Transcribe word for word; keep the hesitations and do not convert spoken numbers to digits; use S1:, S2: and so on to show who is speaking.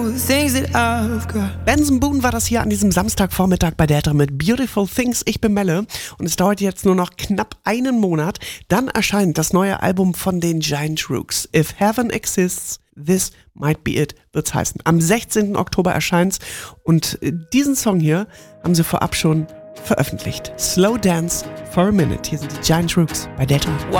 S1: Benson Boone war das hier an diesem Samstagvormittag bei Delta mit Beautiful Things. Ich bin Melle und es dauert jetzt nur noch knapp einen Monat. Dann erscheint das neue Album von den Giant Rooks. If Heaven Exists, This Might Be It wird's heißen. Am sechzehnten Oktober erscheint's und diesen Song hier haben sie vorab schon veröffentlicht. Slow Dance for a Minute. Hier sind die Giant Rooks bei Delta.